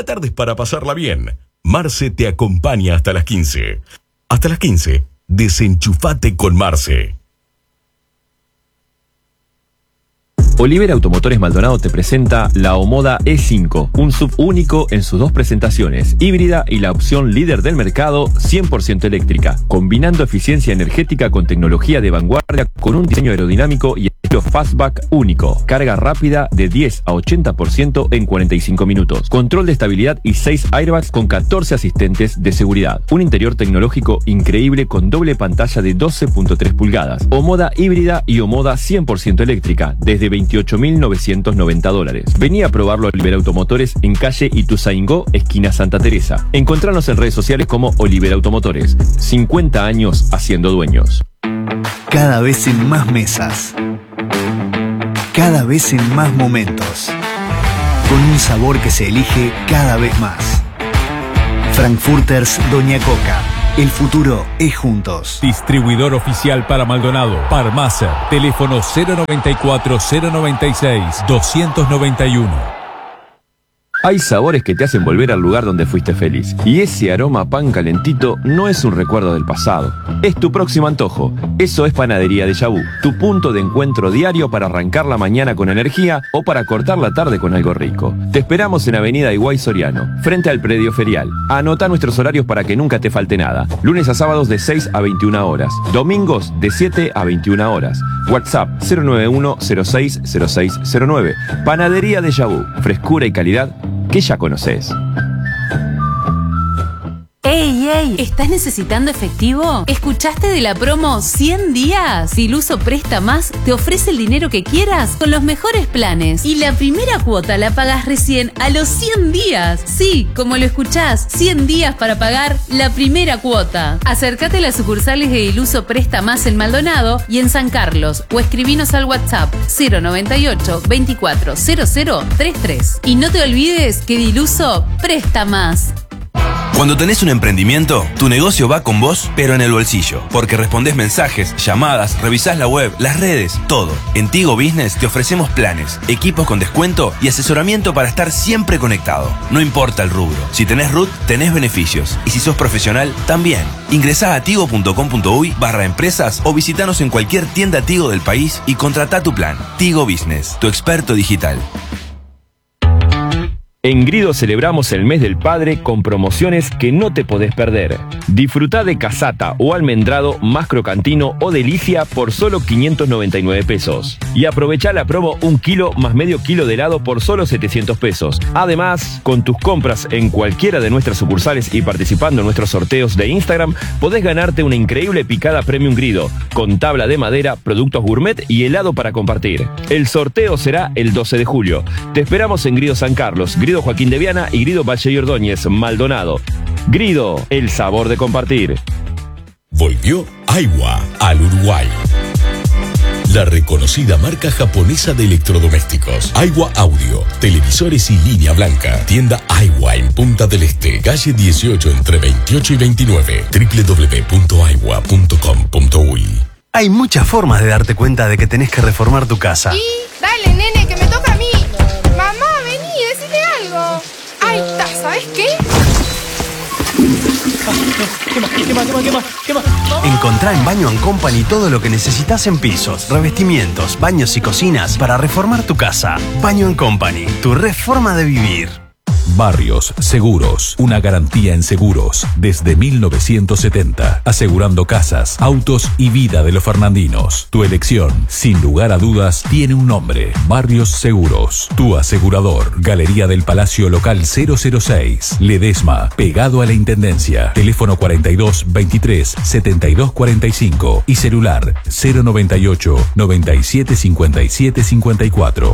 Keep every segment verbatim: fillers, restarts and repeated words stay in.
La tarde es para pasarla bien. Marce te acompaña hasta las quince. Hasta las quince, desenchufate con Marce. Olivera Automotores Maldonado te presenta la Omoda E cinco, un sub único en sus dos presentaciones, híbrida y la opción líder del mercado, cien por ciento eléctrica, combinando eficiencia energética con tecnología de vanguardia, con un diseño aerodinámico y estilo fastback único, carga rápida de diez a ochenta por ciento en cuarenta y cinco minutos, control de estabilidad y seis airbags con catorce asistentes de seguridad, un interior tecnológico increíble con doble pantalla de doce punto tres pulgadas, Omoda híbrida y Omoda cien por ciento eléctrica, desde veintiocho mil novecientos noventa dólares. Vení a probarlo a Olivera Automotores en calle Ituzaingó, esquina Santa Teresa. Encontranos en redes sociales como Olivera Automotores. cincuenta años haciendo dueños. Cada vez en más mesas. Cada vez en más momentos. Con un sabor que se elige cada vez más. Frankfurters Doña Coca. El futuro es juntos. Distribuidor oficial para Maldonado. Parmacer. Teléfono cero noventa y cuatro, cero noventa y seis, doscientos noventa y uno. Hay sabores que te hacen volver al lugar donde fuiste feliz. Y ese aroma a pan calentito no es un recuerdo del pasado. Es tu próximo antojo. Eso es Panadería Déjà Vu. Tu punto de encuentro diario para arrancar la mañana con energía o para cortar la tarde con algo rico. Te esperamos en Avenida Higuay Soriano, frente al predio ferial. Anota nuestros horarios para que nunca te falte nada. Lunes a sábados de seis a veintiuna horas. Domingos de siete a veintiuna horas. WhatsApp cero nueve uno cero seis cero seis cero nueve. Panadería Déjà Vu. Frescura y calidad que ya conoces. ¡Ey, ey! ¿Estás necesitando efectivo? ¿Escuchaste de la promo cien días? Diluso Presta Más te ofrece el dinero que quieras con los mejores planes. Y la primera cuota la pagas recién a los cien días. Sí, como lo escuchás, cien días para pagar la primera cuota. Acércate a las sucursales de Diluso Presta Más en Maldonado y en San Carlos o escribinos al WhatsApp cero noventa y ocho, veinticuatro, cero cero treinta y tres. Y no te olvides que Diluso Presta Más. Cuando tenés un emprendimiento, tu negocio va con vos, pero en el bolsillo. Porque respondés mensajes, llamadas, revisás la web, las redes, todo. En Tigo Business te ofrecemos planes, equipos con descuento y asesoramiento para estar siempre conectado. No importa el rubro. Si tenés R U T, tenés beneficios. Y si sos profesional, también. Ingresá a tigo punto com punto uy barra empresas o visitanos en cualquier tienda Tigo del país y contratá tu plan. Tigo Business, tu experto digital. En Grido celebramos el mes del padre con promociones que no te podés perder. Disfrutá de casata o almendrado más crocantino o delicia por solo quinientos noventa y nueve pesos. Y aprovechá la promo un kilo más medio kilo de helado por solo setecientos pesos. Además, con tus compras en cualquiera de nuestras sucursales y participando en nuestros sorteos de Instagram, podés ganarte una increíble picada Premium Grido, con tabla de madera, productos gourmet y helado para compartir. El sorteo será el doce de julio. Te esperamos en Grido San Carlos, Grido Joaquín de Viana y Grido Valle y Ordóñez, Maldonado. Grido, el sabor de compartir. Volvió Aiwa al Uruguay. La reconocida marca japonesa de electrodomésticos. Aiwa Audio, televisores y línea blanca. Tienda Aiwa en Punta del Este, calle dieciocho entre veintiocho y veintinueve. doble u doble u doble u punto aiwa punto com punto uy. Hay muchas formas de darte cuenta de que tenés que reformar tu casa. Y dale, nene, que me toca a mí. Mamá, vení, decile algo. Ahí está, ¿sabes qué? ¿Qué más? ¿Qué más? ¿Qué más? ¿Qué más? ¿Qué más? Encontrá en Baño and Company todo lo que necesitas en pisos, revestimientos, baños y cocinas para reformar tu casa. Baño and Company, tu reforma de vivir. Barrios Seguros, una garantía en seguros desde mil novecientos setenta, asegurando casas, autos y vida de los fernandinos. Tu elección, sin lugar a dudas, tiene un nombre: Barrios Seguros, tu asegurador. Galería del Palacio Local cero cero seis, Ledesma, pegado a la Intendencia. Teléfono cuarenta y dos, veintitrés, setenta y dos cuarenta y cinco y celular cero noventa y ocho, noventa y siete, cincuenta y siete, cincuenta y cuatro.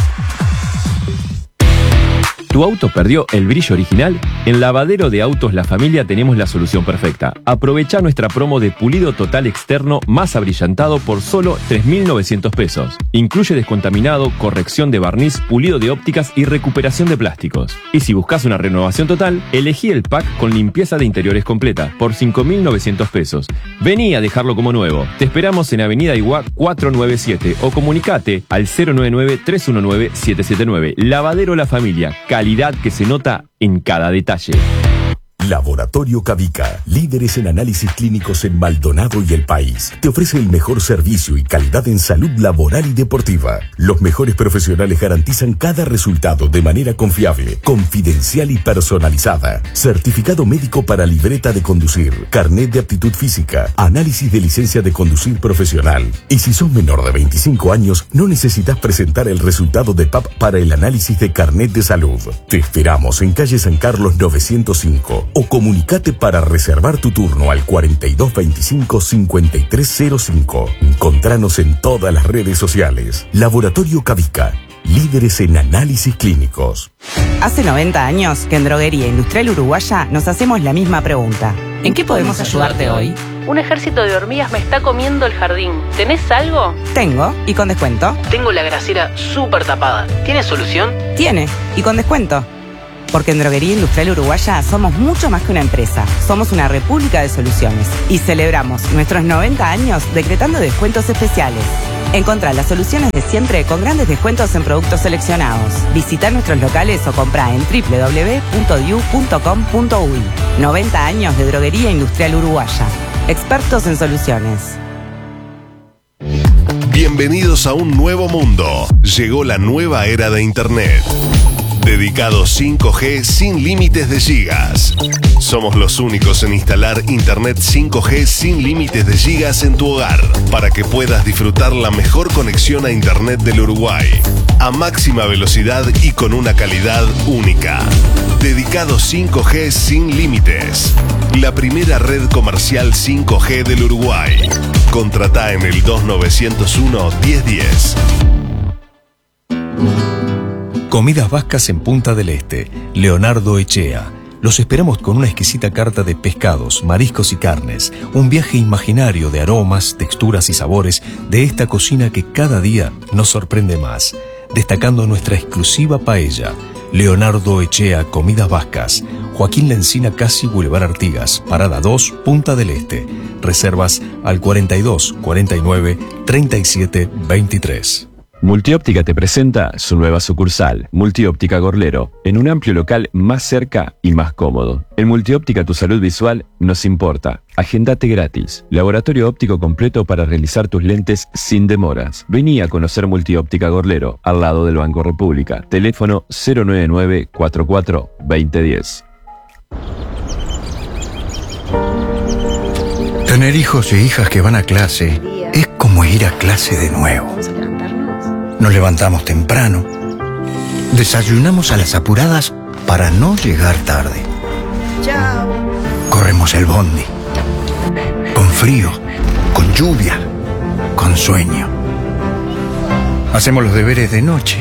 ¿Tu auto perdió el brillo original? En Lavadero de Autos La Familia tenemos la solución perfecta. Aprovecha nuestra promo de pulido total externo más abrillantado por solo tres mil novecientos pesos. Incluye descontaminado, corrección de barniz, pulido de ópticas y recuperación de plásticos. Y si buscas una renovación total, elegí el pack con limpieza de interiores completa por cinco mil novecientos pesos. Vení a dejarlo como nuevo. Te esperamos en Avenida Iguá cuatrocientos noventa y siete o comunicate al cero nueve nueve, tres uno nueve, siete siete nueve. Lavadero La Familia. Calidad calidad que se nota en cada detalle. Laboratorio Cavica, líderes en análisis clínicos en Maldonado y el país. Te ofrece el mejor servicio y calidad en salud laboral y deportiva. Los mejores profesionales garantizan cada resultado de manera confiable, confidencial y personalizada. Certificado médico para libreta de conducir, carnet de aptitud física, análisis de licencia de conducir profesional. Y si sos menor de veinticinco años, no necesitas presentar el resultado de P A P para el análisis de carnet de salud. Te esperamos en calle San Carlos novecientos cinco. O comunicate para reservar tu turno al cuarenta y dos veinticinco cincuenta y tres cero cinco. Encontranos en todas las redes sociales. Laboratorio Cavica, líderes en análisis clínicos. Hace noventa años que en Droguería Industrial Uruguaya nos hacemos la misma pregunta. ¿En qué podemos ayudarte hoy? Un ejército de hormigas me está comiendo el jardín. ¿Tenés algo? Tengo, y con descuento. Tengo la grasera súper tapada. ¿Tiene solución? Tiene, y con descuento. Porque en Droguería Industrial Uruguaya somos mucho más que una empresa. Somos una república de soluciones. Y celebramos nuestros noventa años decretando descuentos especiales. Encontrá las soluciones de siempre con grandes descuentos en productos seleccionados. Visita nuestros locales o comprá en doble u doble u doble u punto diu punto com punto uy. noventa años de Droguería Industrial Uruguaya. Expertos en soluciones. Bienvenidos a un nuevo mundo. Llegó la nueva era de Internet. Dedicado cinco G sin límites de gigas. Somos los únicos en instalar Internet cinco G sin límites de gigas en tu hogar, para que puedas disfrutar la mejor conexión a Internet del Uruguay, a máxima velocidad y con una calidad única. Dedicado cinco G sin límites. La primera red comercial cinco G del Uruguay. Contratá en el dos nueve cero uno, diez diez. Comidas Vascas en Punta del Este, Leonardo Echea. Los esperamos con una exquisita carta de pescados, mariscos y carnes. Un viaje imaginario de aromas, texturas y sabores de esta cocina que cada día nos sorprende más. Destacando nuestra exclusiva paella. Leonardo Echea, Comidas Vascas. Joaquín Lencina, casi Boulevard Artigas, Parada dos, Punta del Este. Reservas al cuarenta y dos, cuarenta y nueve, treinta y siete, veintitrés. Multióptica te presenta su nueva sucursal, Multióptica Gorlero, en un amplio local más cerca y más cómodo. En Multióptica tu salud visual nos importa. Agendate gratis. Laboratorio óptico completo para realizar tus lentes sin demoras. Vení a conocer Multióptica Gorlero, al lado del Banco República. Teléfono cero nueve nueve, cuatro cuatro, veinte diez. Tener hijos e hijas que van a clase es como ir a clase de nuevo. Nos levantamos temprano, desayunamos a las apuradas para no llegar tarde. Chao. Corremos el bondi, con frío, con lluvia, con sueño. Hacemos los deberes de noche.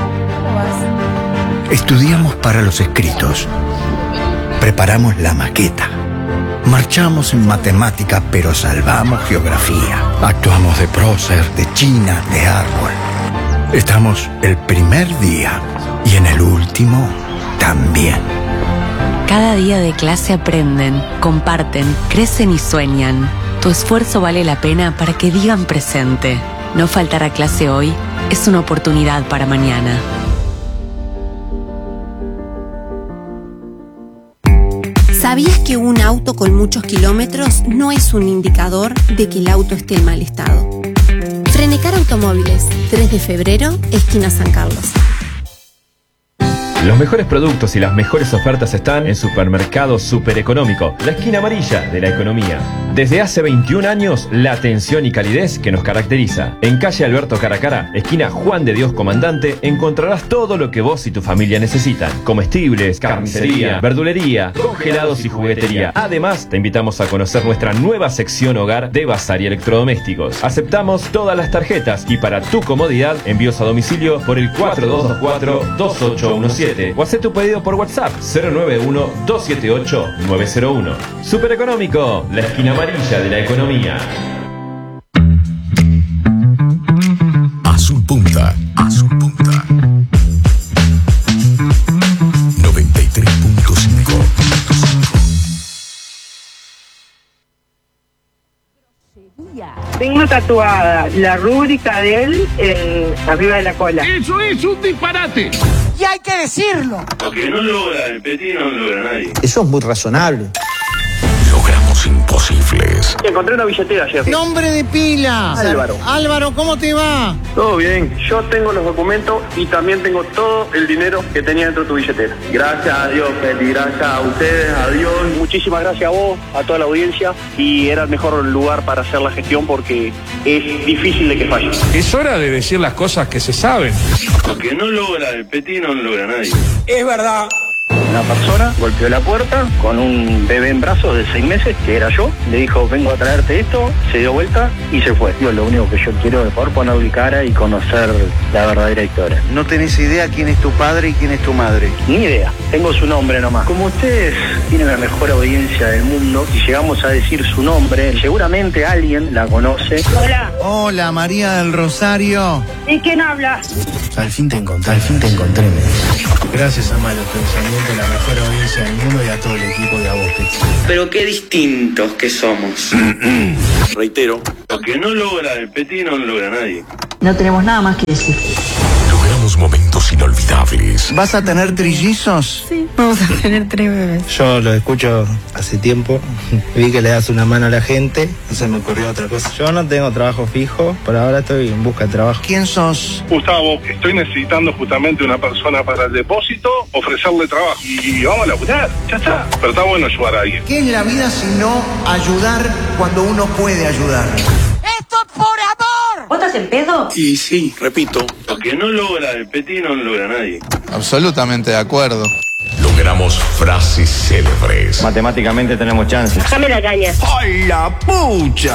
Estudiamos para los escritos. Preparamos la maqueta. Marchamos en matemática, pero salvamos geografía. Actuamos de prócer, de China, de árbol. Estamos el primer día y en el último también. Cada día de clase aprenden, comparten, crecen y sueñan. Tu esfuerzo vale la pena para que digan presente. No faltar a clase hoy es una oportunidad para mañana. ¿Sabías que un auto con muchos kilómetros no es un indicador de que el auto esté en mal estado? Frenecar Automóviles, tres de febrero, esquina San Carlos. Los mejores productos y las mejores ofertas están en Supermercado Super Económico, la esquina amarilla de la economía. Desde hace veintiún años, la atención y calidez que nos caracteriza. En calle Alberto Caracara, esquina Juan de Dios Comandante, encontrarás todo lo que vos y tu familia necesitan. Comestibles, carnicería, verdulería, congelados y juguetería. Además, te invitamos a conocer nuestra nueva sección hogar de bazar y electrodomésticos. Aceptamos todas las tarjetas y para tu comodidad, envíos a domicilio por el cuatro dos dos cuatro, dos ocho uno siete. O haz tu pedido por WhatsApp cero nueve uno, dos siete ocho, nueve cero uno. Super Económico, la esquina amarilla de la economía. Azul Punta, Azul Punta. noventa y tres punto cinco. Tengo tatuada la rúbrica de él en, arriba de la cola. ¡Eso es un disparate! y hay que decirlo. Lo que no logra el Petit no lo logra nadie. Eso es muy razonable. Logramos imposibles. Encontré una billetera ayer. Nombre de pila. Álvaro. Álvaro, ¿cómo te va? Todo bien. Yo tengo los documentos y también tengo todo el dinero que tenía dentro de tu billetera. Gracias a Dios, Petit. Gracias a ustedes, a Dios. Muchísimas gracias a vos, a toda la audiencia. Y era el mejor lugar para hacer la gestión porque es difícil de que falle. Es hora de decir las cosas que se saben. Lo que no logra el Petit no lo logra nadie. Es verdad. Una persona golpeó la puerta con un bebé en brazos de seis meses, que era yo. Le dijo, vengo a traerte esto, se dio vuelta y se fue. Yo lo único que yo quiero es poder ponerle cara y conocer la verdadera historia. ¿No tenés idea quién es tu padre y quién es tu madre? Ni idea, tengo su nombre nomás. Como ustedes tienen la mejor audiencia del mundo, si llegamos a decir su nombre, seguramente alguien la conoce. Hola. Hola, María del Rosario. ¿Y quién habla? Al fin te encontré, al fin te encontré. Gracias a Malos Pensamientos, la mejor audiencia del mundo y a todo el equipo de Abote. Pero qué distintos que somos. Reitero, lo que no logra el Petit no lo logra nadie. No tenemos nada más que decir. Logramos momentos inolvidables. ¿Vas a tener trillizos? Sí, vamos a tener tres bebés. Yo lo escucho hace tiempo. Vi que le das una mano a la gente. No se me ocurrió otra cosa. Yo no tengo trabajo fijo. Por ahora estoy en busca de trabajo. ¿Quién sos? Gustavo, estoy necesitando justamente una persona para el depósito, ofrecerle trabajo. Y vamos a laburar, ya está. Pero está bueno ayudar a alguien. ¿Qué es la vida sino ayudar cuando uno puede ayudar? ¡Esto es por amor! ¿Vos estás en pedo? Y sí, repito. Lo que no logra el Petit no lo logra nadie. Absolutamente de acuerdo. Logramos frases célebres. Matemáticamente tenemos chances. Déjame la caña. ¡Ay, la pucha!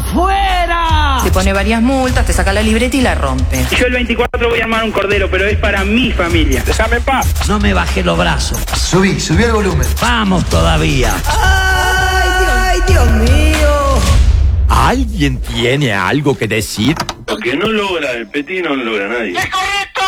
¡Afuera! Te pone varias multas, te saca la libreta y la rompe. Yo el veinticuatro voy a armar un cordero, pero es para mi familia. Déjame en paz. No me baje los brazos. Subí, subí el volumen. Vamos todavía. ¡Ay, Dios mío! ¿Alguien tiene algo que decir? Lo que no logra el Petit no lo logra nadie. ¡Es correcto!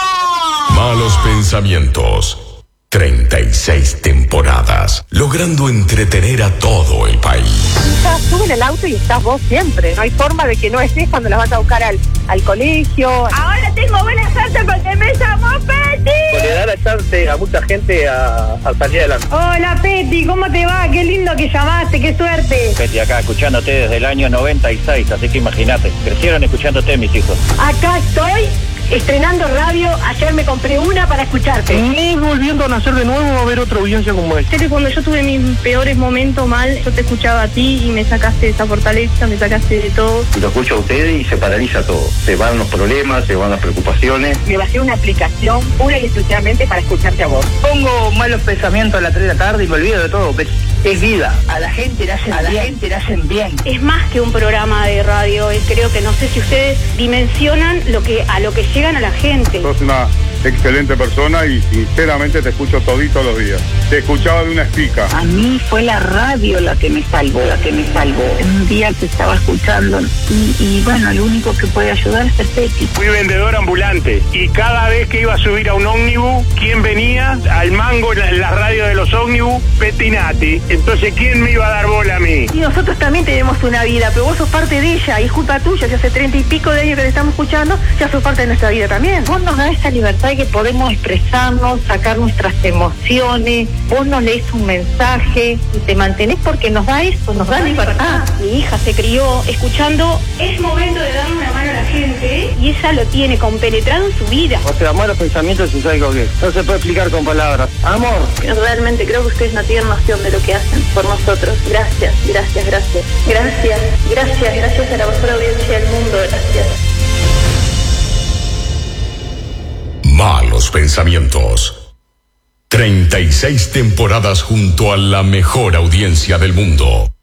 Malos Pensamientos. treinta y seis temporadas, logrando entretener a todo el país. Hija, sube en el auto y estás vos siempre. No hay forma de que no estés cuando las vas a buscar al, al colegio. Ahora tengo buena suerte porque me llamó Peti. Le da la chance a mucha gente a, a salir adelante. Hola Peti, ¿cómo te va? Qué lindo que llamaste, qué suerte. Peti, acá escuchándote desde el año noventa y seis, así que imagínate, crecieron escuchándote mis hijos. Acá estoy estrenando radio. Ayer me compré una para escucharte. Ni volviendo a nacer de nuevo va a haber otra audiencia como esta. Sé que cuando yo tuve mis peores momentos mal, yo te escuchaba a ti y me sacaste de esa fortaleza, me sacaste de todo. Lo escucho a ustedes y se paraliza todo. Se van los problemas, se van las preocupaciones. Me bajé una aplicación pura y exclusivamente para escucharte a vos. Pongo Malos Pensamientos a las tres de la tarde y me olvido de todo. Es vida. A la gente le hacen, a la gente le hacen bien. Es más que un programa de radio. Creo que no sé si ustedes dimensionan lo que a lo que llegan a la gente. Sos una excelente persona y sinceramente te escucho todito los días. Te escuchaba de una espica. A mí fue la radio la que me salvó, la que me salvó. Un día te estaba escuchando y, y bueno, lo único que puede ayudar es el Peti. Fui vendedor ambulante y cada vez que iba a subir a un ómnibus, ¿quién venía? Al mango en la, en la radio de los ómnibus, Petinati. Entonces, ¿quién me iba a dar bola a mí? Y nosotros también tenemos una vida, pero vos sos parte de ella y es culpa tuya. Si hace treinta y pico de años que te estamos escuchando, ya sos parte de nuestra vida también. Vos nos das esa libertad que podemos expresarnos, sacar nuestras emociones. Vos nos lees un mensaje y te mantenés porque nos da eso, nos da libertad. Mi hija se crió escuchando Es momento de darle una mano a la gente y ella lo tiene compenetrado en su vida. O sea, Malos Pensamientos es algo que no se puede explicar con palabras. Amor. Realmente creo que ustedes no tienen noción de lo que hacen por nosotros. Gracias, gracias, gracias. Gracias, gracias, gracias a la mejor audiencia del mundo. Gracias. Malos Pensamientos. treinta y seis temporadas junto a la mejor audiencia del mundo.